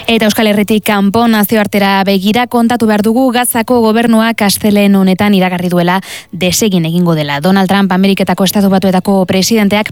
Eta Euskal Herritik kanpo nazioartera begira kontatu behar dugu Gazako gobernuak astelehen honetan iragarri duela desegin egingo dela. Donald Trump Ameriketako Estatu Batuetako presidenteak